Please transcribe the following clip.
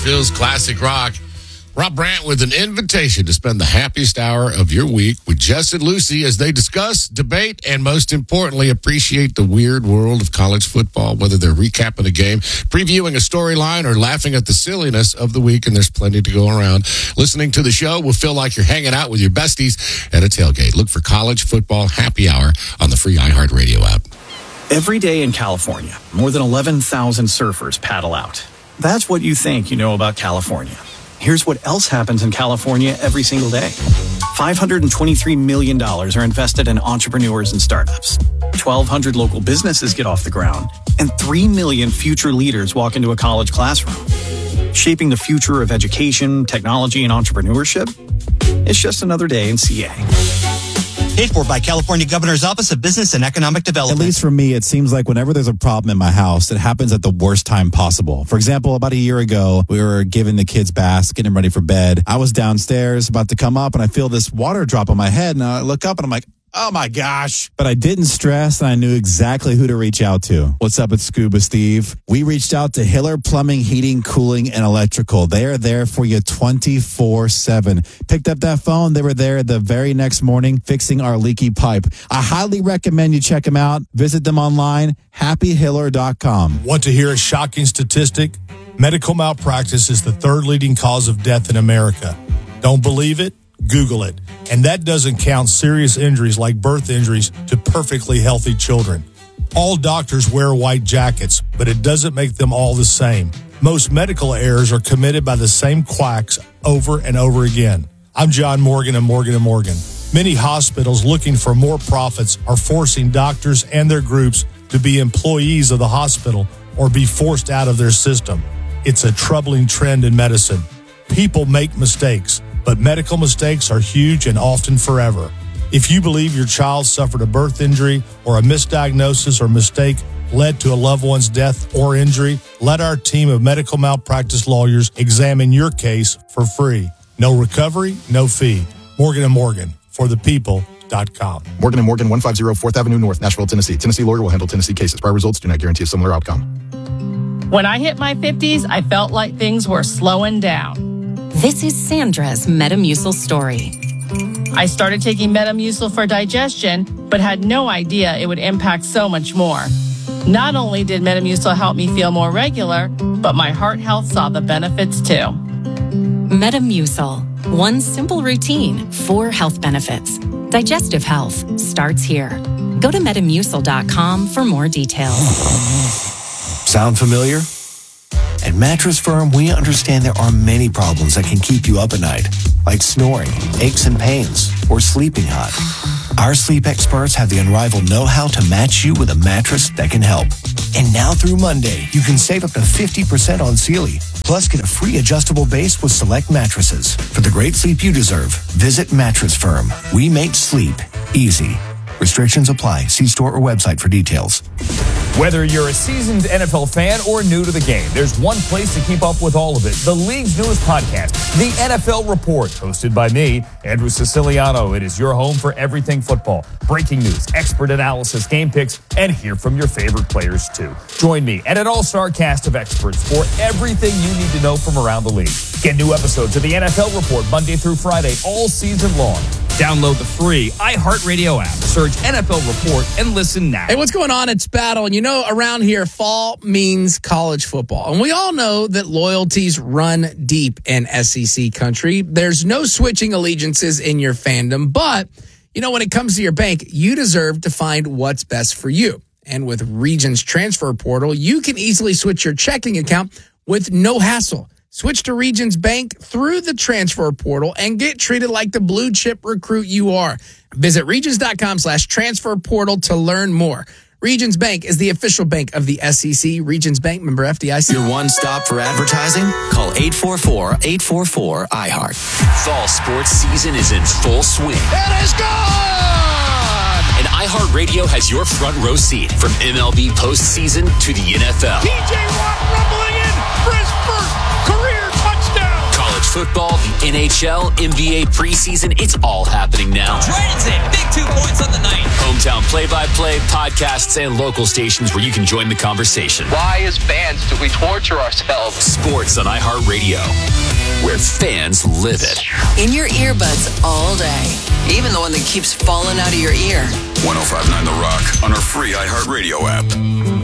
Nashville's classic rock. Rob Brandt with an invitation to spend the happiest hour of your week with Jess and Lucy as they discuss, debate, and most importantly, appreciate the weird world of college football, whether they're recapping a game, previewing a storyline, or laughing at the silliness of the week, and there's plenty to go around. Listening to the show will feel like you're hanging out with your besties at a tailgate. Look for College Football Happy Hour on the free iHeartRadio app. Every day in California, more than 11,000 surfers paddle out. That's what you think you know about California. Here's what else happens in California every single day. $523 million are invested in entrepreneurs and startups. 1,200 local businesses get off the ground. And 3 million future leaders walk into a college classroom. Shaping the future of education, technology, and entrepreneurship? It's just another day in CA. Paid for by California Governor's Office of Business and Economic Development. At least for me, it seems like whenever there's a problem in my house, it happens at the worst time possible. For example, about a year ago, we were giving the kids baths, getting them ready for bed. I was downstairs about to come up and I feel this water drop on my head and I look up and I'm like, oh my gosh. But I didn't stress and I knew exactly who to reach out to. What's up, it's Scuba Steve. We reached out to Hiller Plumbing, Heating, Cooling, and Electrical. They are there for you 24/7. Picked up that phone. They were there the very next morning fixing our leaky pipe. I highly recommend you check them out. Visit them online, happyhiller.com. Want to hear a shocking statistic? Medical malpractice is the third leading cause of death in America. Don't believe it? Google it. And that doesn't count serious injuries like birth injuries to perfectly healthy children. All doctors wear white jackets, but it doesn't make them all the same. Most medical errors are committed by the same quacks over and over again. I'm John Morgan of Morgan & Morgan. Many hospitals looking for more profits are forcing doctors and their groups to be employees of the hospital or be forced out of their system. It's a troubling trend in medicine. People make mistakes, but medical mistakes are huge and often forever. If you believe your child suffered a birth injury or a misdiagnosis or mistake led to a loved one's death or injury, let our team of medical malpractice lawyers examine your case for free. No recovery, no fee. Morgan & Morgan, for the people.com. Morgan & Morgan, 150 4th Avenue North, Nashville, Tennessee. Tennessee lawyer will handle Tennessee cases. Prior results do not guarantee a similar outcome. When I hit my 50s, I felt like things were slowing down. This is Sandra's Metamucil story. I started taking Metamucil for digestion, but had no idea it would impact so much more. Not only did Metamucil help me feel more regular, but my heart health saw the benefits too. Metamucil. One simple routine, 4 health benefits. Digestive health starts here. Go to Metamucil.com for more details. Sound familiar? At Mattress Firm, we understand there are many problems that can keep you up at night, like snoring, aches and pains, or sleeping hot. Our sleep experts have the unrivaled know-how to match you with a mattress that can help. And now through Monday, you can save up to 50% on Sealy. Plus, get a free adjustable base with select mattresses. For the great sleep you deserve, visit Mattress Firm. We make sleep easy. Restrictions apply. See store or website for details. Whether you're a seasoned NFL fan or new to the game, there's one place to keep up with all of it. The league's newest podcast, The NFL Report, hosted by me, Andrew Siciliano. It is your home for everything football. Breaking news, expert analysis, game picks, and hear from your favorite players, too. Join me and an all-star cast of experts for everything you need to know from around the league. Get new episodes of The NFL Report Monday through Friday all season long. Download the free iHeartRadio app. Search NFL Report and listen now. Hey, what's going on? It's Battle. And you know, around here, fall means college football. And we all know that loyalties run deep in SEC country. There's no switching allegiances in your fandom. But, you know, when it comes to your bank, you deserve to find what's best for you. And with Regions Transfer Portal, you can easily switch your checking account with no hassle. Switch to Regions Bank through the transfer portal and get treated like the blue chip recruit you are. Visit Regions.com/transfer portal to learn more. Regions Bank is the official bank of the SEC. Regions Bank, member FDIC. Your one stop for advertising? Call 844-844-iHeart. Fall sports season is in full swing. It is gone! And iHeartRadio has your front row seat from MLB postseason to the NFL. TJ Watt rumbling in for his first career touchdown. College football, the NHL, NBA preseason, it's all happening now. Dragons in, big 2 points on the night. Hometown play-by-play, podcasts, and local stations where you can join the conversation. Why, as fans, do we torture ourselves? Sports on iHeartRadio, where fans live it. In your earbuds all day, even the one that keeps falling out of your ear. 105.9 The Rock on our free iHeartRadio app.